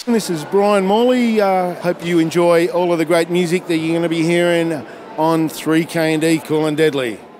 This is Brian Morley. Hope you enjoy all of the great music that you're going to be hearing on 3K&D Cool and Deadly.